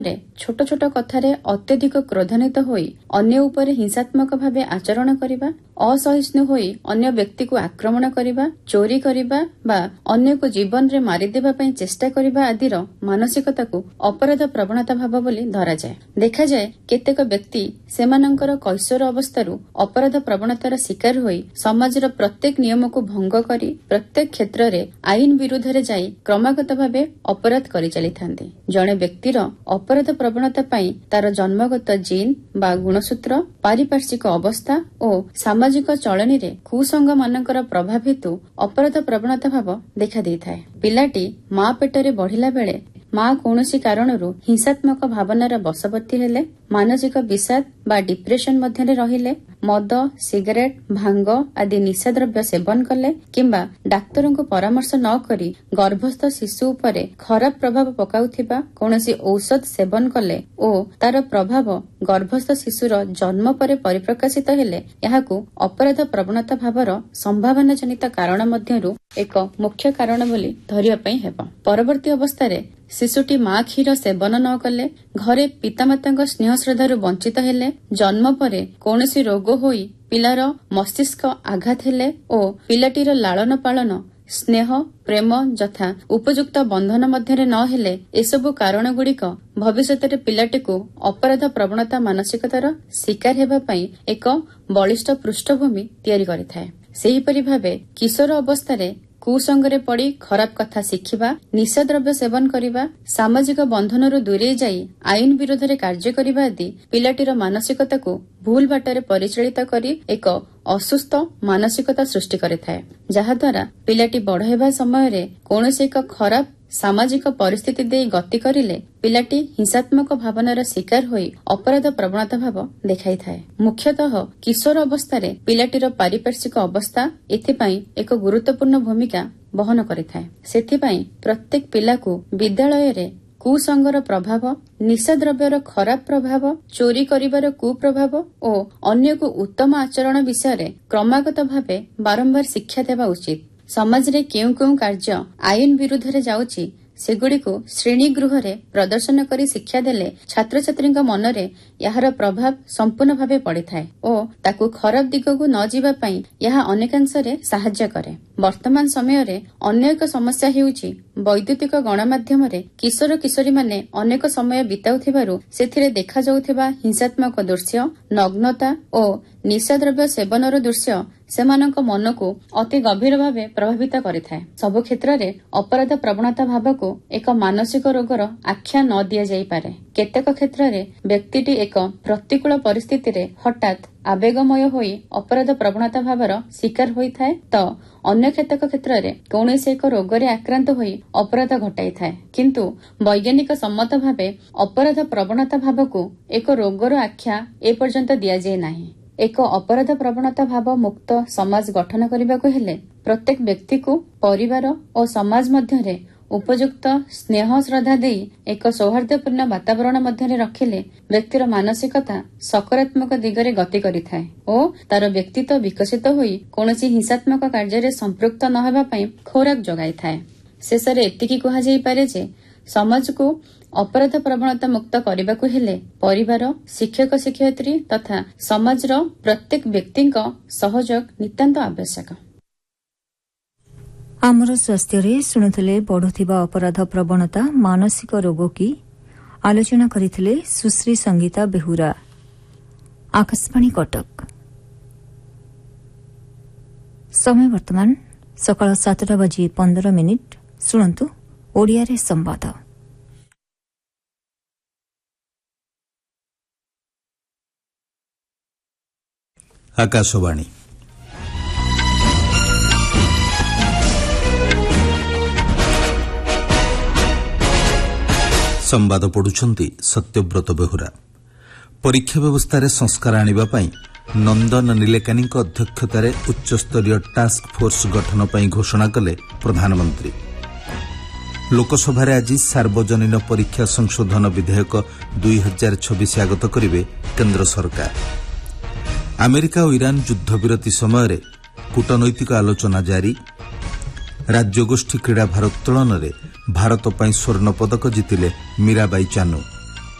छोट छोट कथार अत्यधिक क्रोधान्वित होई अन्य उपरे हिंसात्मक भावे आचरण करिबा, असहिष्णु होई अन्य व्यक्ति को आक्रमण करिबा, चोरी करिबा बा अन्य को जीवन रे मारि देबा पई चेष्टा करिबा आदिर मानसिकता को अपराध प्रवणता भाव बोली धरा जाए। देखा जाए केतेक व्यक्ति सेमानंकर कैशोर अवस्थारू अपराध प्रवणतार शिकार होई समाजर प्रत्येक नियम को भंग करी प्रत्येक क्षेत्र रे आईन विरुद्ध रे जाई क्रमागत भावे अपराध करि चलिथांते। जणे व्यक्तिर अपराध प्रवणता पाई तार जन्मगत जीन बा गुणसूत्र, पारिपार्श्विक अवस्था और सामाजिक चलनी रे कुसंग मानकर प्रभाव हेतु अपराध प्रवणता भाव देखा देइथाय। पिलाटी मां पेटरे बढ़िला बेले मां कौनसी कारणरू हिंसात्मक भावनार बशवर्ती हेले, मानसिक विषाद बा डिप्रेशन मध्यरे रहिले, मद, सिगरेट, भांग आदि निशाद्रव्य सेवन कले किंबा डाक्तरों को परामर्श न करी गर्भस्थ शिशु उपरे खराब प्रभाव पकाउथिबा कौनसी औषध सेवन कले ओ तार प्रभाव गर्भस्थ शिशुर जन्म परे परिप्रकाशित हेले याहाकू अपराध प्रवणता भावर संभावना जनित कारण मध्यरू एक मुख्य कारण बोली धरिया पई हेबा। परवर्ती अवस्थारे शिशुटी मां क्षीर सेवन न कले, घरे पितामाता स्नेह श्रद्धारू वंचित हेले, जन्म परे कौनसी रोग होई पिलार मस्तिष्क आघात हेले ओ पिलाटीर लालन पालन स्नेह प्रेम जथा उपयुक्त बंधन मध्यरे न हेले एसबु कारण गुड़िक भविष्य पिलाटी को अपराध प्रवणता मानसिकतार शिकार हेबा पई एक बलिष्ठ पृष्ठभूमि तैयारी करिथाय। सेहीपरि भावे किशोर अवस्थारे कुसंगरे पड़ी खराब कथा शिखिबा, निशाद्रव्य सेवन करिबा, सामाजिक बंधनरू दूरे जाई आईन विरोध रे कार्य करिबा आदि पिलाटीर मानसिकता को भूल बाटरे परिचालित करी एक असुस्थ मानसिकता सृष्टि करिथाय, जहा द्वारा पिलाटी बड़ हेबा समय रे कौनसी एक खराब सामाजिक परिस्थिति दे गति करिले पिलाटी हिंसात्मक भावनार शिकार होई अपराध प्रवणता भाव देखाई थाए। मुख्यतः किशोर अवस्थारे पिलाटीर पारिपार्श्विक अवस्था एथिपाई एक गुरुत्वपूर्ण भूमिका बहन करिथाए। सेथिपाई प्रत्येक पिलाकू विद्यालय रे कुसंगर प्रभाव, निशाद्रव्यर खराब प्रभाव, चोरी करिबार कुप्रभाव और अन्य को उत्तम आचरण विषय क्रमागत भावे बारंबार शिक्षा देवा उचित। समाज रे केउ केउ कार्य आईन विरुद्ध रे जाउची सेगुड़िको श्रेणी गृह रे प्रदर्शन करी शिक्षा देले छात्र छात्री मनरे यार प्रभाव संपूर्ण भावे पड़ी थाए और ताकू खराब दिगकू न जीवा पई यह अनेकांश रे सहाय्य करे। वर्तमान समय रे अन्य एक समस्या हेउची वैद्युतिक गणमाध्यम रे किशोर किशोरी माने अनेक समय बिताउथिबारु सेथिरे देखा जाउथिबा हिंसात्मक दृश्य, नग्नता और निशाद्रव्य सेवनर दृश्य सेमानक मन को अति गभीर भावे प्रभावित करिथाए। सब क्षेत्र रे अपराध प्रवणता भाव को एक मानसिक रोगर आख्या न दिया जाई पारे। केतेक क्षेत्र रे व्यक्तिटी एक प्रतिकूल परिस्थिति रे हठात आवेगमय होई अपराध प्रवणता भावर शिकार होइथाए तो अन्य केतेक क्षेत्र रे कौनसी एक रोगरे आक्रांत होई अपराध घटाई थाए। किंतु वैज्ञानिक सम्मत भावे अपराध प्रवणता भाव को एक रोगर आख्या ए पर्यंत दिया जाय नाही। एक अपराध प्रवणता भाव मुक्त समाज गठन करने को हेले प्रत्येक व्यक्ति को परिवार और समाज मध्य उपयुक्त स्नेह श्रद्धा दे एक सौहार्दपूर्ण वातावरण मध्य रखिले व्यक्तिर मानसिकता सकारात्मक दिगरे गति करिथाए और तार व्यक्तित्व विकसित होई कौनसी हिंसात्मक कार्य संपृक्त न हेबा पई खोराक जगाई थाए। शेषरे एतिकी कहा जाई पारे जे समाज को अपराध प्रवणता मुक्त करने को हेले परिवार, शिक्षक शिक्षयित्री तथा समाजर प्रत्येक व्यक्ति सहयोग नितांत आवश्यक। आमर स्वास्थ्य शुणुले बढ़ुथिबा अपराध प्रवणता मानसिक रोग की आलोचना करिथिले सुश्री संगीता बेहुरा। आकाशवाणी कटक। समय वर्तमान सकाळ 7:15। शुणंतु ओडिया रे संवाद। आकाशवाणी संवाद पढ़ुछंती सत्यव्रत बेहुरा। परीक्षा व्यवस्था संस्कार आनिबा पई नंदन नीलेकानी अध्यक्षतार उच्चस्तरीय टास्क फोर्स गठन पई घोषणा कले प्रधानमंत्री। लोकसभा आज सार्वजनीन परीक्षा संशोधन विधेयक 2026 आगत करिवे केंद्र सरकार। अमेरिका और ईरान युद्धविरति समय कूटनैतिक आलोचना जारी। राज्यगोष्ठी क्रीड़ा भारोत्तोलन भारत स्वर्ण पदक जितिले मीराबाई चानू।